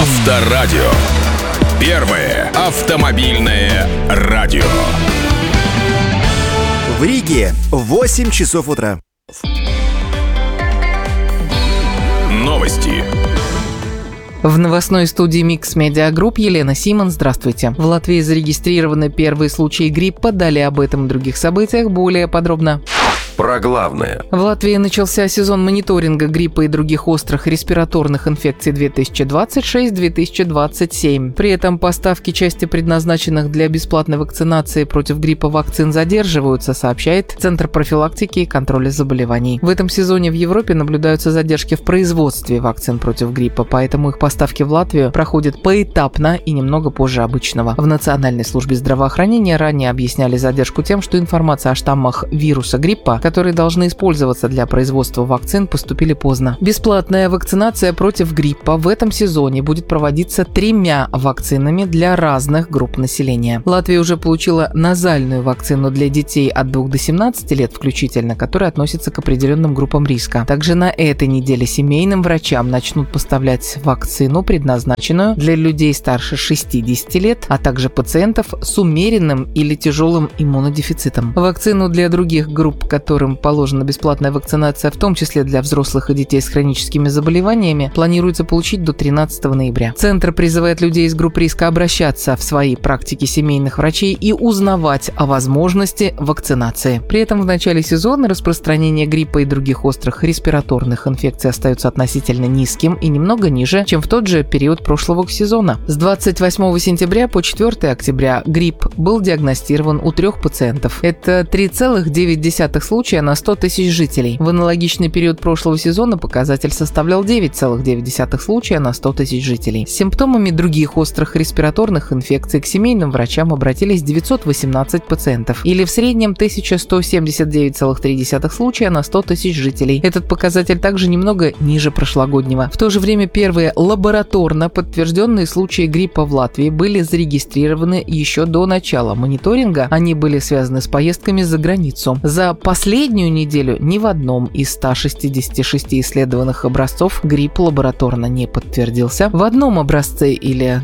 Авторадио. Первое автомобильное радио. В Риге 8 часов утра. Новости. В новостной студии Mix Media Group Елена Симон. Здравствуйте. В Латвии зарегистрированы первые случаи гриппа. Далее об этом и других событиях более подробно. Про главное. В Латвии начался сезон мониторинга гриппа и других острых респираторных инфекций 2026-2027. При этом поставки части предназначенных для бесплатной вакцинации против гриппа вакцин задерживаются, сообщает Центр профилактики и контроля заболеваний. В этом сезоне в Европе наблюдаются задержки в производстве вакцин против гриппа, поэтому их поставки в Латвию проходят поэтапно и немного позже обычного. В Национальной службе здравоохранения ранее объясняли задержку тем, что информация о штаммах вируса гриппа, которые должны использоваться для производства вакцин, поступили поздно. Бесплатная вакцинация против гриппа в этом сезоне будет проводиться 3 вакцинами для разных групп населения. Латвия уже получила назальную вакцину для детей от 2 до 17 лет включительно, которая относится к определенным группам риска. Также на этой неделе семейным врачам начнут поставлять вакцину, предназначенную для людей старше 60 лет, а также пациентов с умеренным или тяжелым иммунодефицитом. Вакцину для других групп, которым положена бесплатная вакцинация, в том числе для взрослых и детей с хроническими заболеваниями, планируется получить до 13 ноября. Центр призывает людей из групп риска обращаться в свои практики семейных врачей и узнавать о возможности вакцинации. При этом в начале сезона распространение гриппа и других острых респираторных инфекций остается относительно низким и немного ниже, чем в тот же период прошлого сезона. С 28 сентября по 4 октября грипп был диагностирован у 3 пациентов. Это 3,9 случая на 100 тысяч жителей. В аналогичный период прошлого сезона показатель составлял 9,9 случая на 100 тысяч жителей. С симптомами других острых респираторных инфекций к семейным врачам обратились 918 пациентов, или в среднем 1179,3 случая на 100 тысяч жителей. Этот показатель также немного ниже прошлогоднего. В то же время первые лабораторно подтвержденные случаи гриппа в Латвии были зарегистрированы еще до начала мониторинга. Они были связаны с поездками за границу. За последнюю неделю ни в одном из 166 исследованных образцов грипп лабораторно не подтвердился. В одном образце, или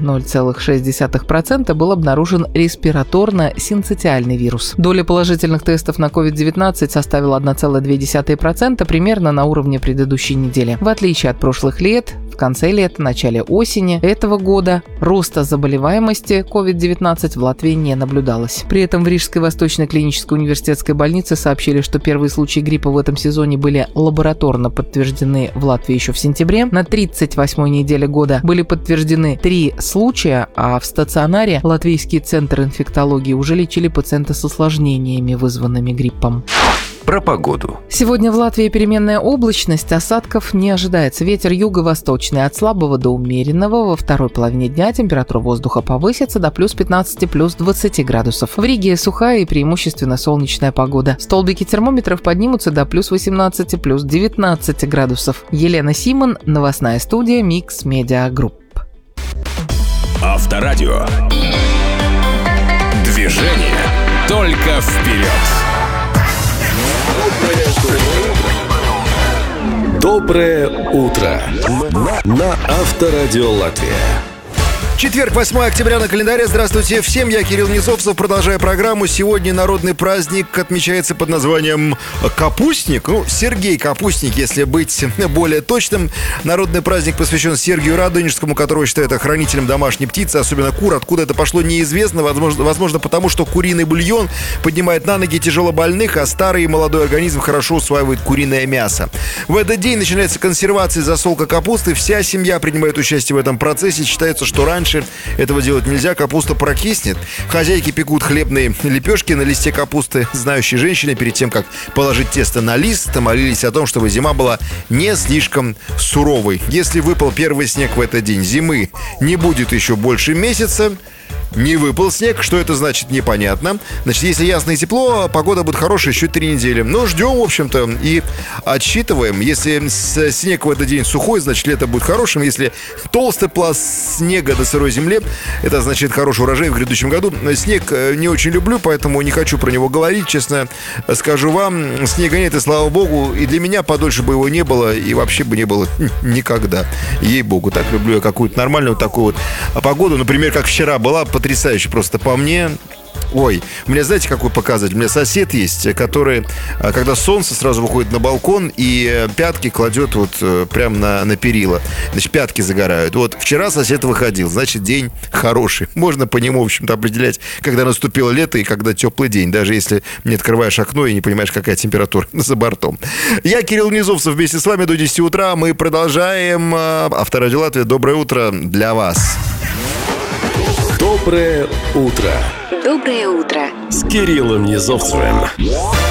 0,6%, был обнаружен респираторно-синцитиальный вирус. Доля положительных тестов на COVID-19 составила 1,2%, примерно на уровне предыдущей недели. В отличие от прошлых лет, в конце лета, начале осени этого года роста заболеваемости COVID-19 в Латвии не наблюдалось. При этом в Рижской Восточной клинической университетской больнице сообщили, что первые случаи гриппа в этом сезоне были лабораторно подтверждены в Латвии еще в сентябре. На 38-й неделе года были подтверждены 3 случая, а в стационаре Латвийский центр инфектологии уже лечили пациента с осложнениями, вызванными гриппом. Про погоду. Сегодня в Латвии переменная облачность, осадков не ожидается. Ветер юго-восточный от слабого до умеренного. Во второй половине дня температура воздуха повысится до плюс 15, плюс 20 градусов. В Риге сухая и преимущественно солнечная погода. Столбики термометров поднимутся до плюс 18, плюс 19 градусов. Елена Симон, новостная студия Mix Media Group. Авторадио. Движение только вперед. Доброе утро на Авторадио Латвия. Четверг, 8 октября на календаре. Здравствуйте всем, я Кирилл Несовцев. Продолжаю программу. Сегодня народный праздник отмечается под названием Капустник. Сергей Капустник, если быть более точным. Народный праздник посвящен Сергию Радонежскому, которого считают хранителем домашней птицы, особенно кур. Откуда это пошло, неизвестно. Возможно, потому что куриный бульон поднимает на ноги тяжелобольных, а старый и молодой организм хорошо усваивает куриное мясо. В этот день начинается консервация и засолка капусты. Вся семья принимает участие в этом процессе. Считается, что раньше этого делать нельзя, капуста прокиснет. Хозяйки пекут хлебные лепешки на листе капусты. Знающие женщины перед тем, как положить тесто на лист, молились о том, чтобы зима была не слишком суровой. Если выпал первый снег в этот день, зимы не будет еще больше месяца, не выпал снег. Что это значит, непонятно. Значит, если ясно и тепло, погода будет хорошая еще 3 недели. Но ждем, в общем-то, и отсчитываем. Если снег в этот день сухой, значит, лето будет хорошим. Если толстый пласт снега на сырой земле, это значит хороший урожай в грядущем году. Снег не очень люблю, поэтому не хочу про него говорить. Честно скажу вам, снега нет, и слава богу. И для меня подольше бы его не было, и вообще бы не было никогда. Ей-богу, так люблю я какую-то нормальную такую вот погоду. Например, как вчера была, потрясающе просто по мне. Ой, у меня, знаете, какой показатель? У меня сосед есть, который, когда солнце, сразу выходит на балкон и пятки кладет вот прямо на перила. Значит, пятки загорают. Вот вчера сосед выходил, значит, день хороший. Можно по нему, в общем-то, определять, когда наступило лето и когда теплый день, даже если не открываешь окно и не понимаешь, какая температура за бортом. Я Кирилл Низовцев, вместе с вами до 10 утра. Мы продолжаем. Авторадио Латвия, доброе утро для вас. Доброе утро. Доброе утро. С Кириллом Низовцевым.